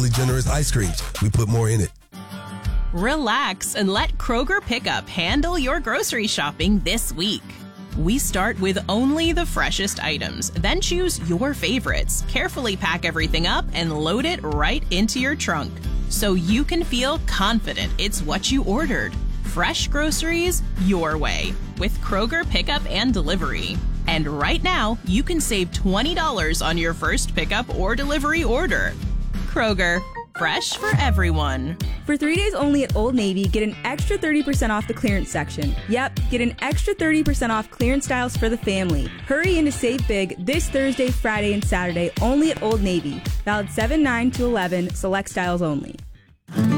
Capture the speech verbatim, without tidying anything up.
Really generous ice creams. We put more in it. Relax and let Kroger Pickup handle your grocery shopping this week. We start with only the freshest items, then choose your favorites, carefully pack everything up, and load it right into your trunk so you can feel confident it's what you ordered. Fresh groceries your way with Kroger Pickup and Delivery. And right now, you can save twenty dollars on your first pickup or delivery order. Kroger, fresh for everyone. For three days only at Old Navy, get an extra thirty percent off the clearance section. Yep, get an extra thirty percent off clearance styles for the family. Hurry in to save big this Thursday, Friday, and Saturday only at Old Navy. Valid seven nine to eleven, select styles only.